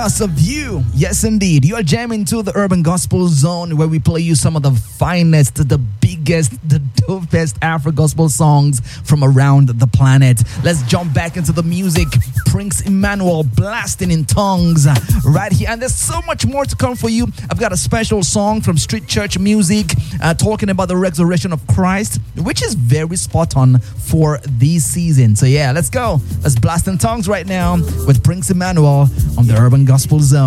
Because of You. Yes, indeed. You are jamming to the Urban Gospel Zone, where we play you some of the finest, the biggest, the dopest Afro gospel songs from around the planet. Let's jump back into the music. Prince Emmanuel blasting in tongues right here. And there's so much more to come for you. I've got a special song from Street Church Music talking about the resurrection of Christ, which is very spot on for this season. So yeah, let's go. Let's blast in tongues right now with Prince Emmanuel on the Urban Gospel Zone.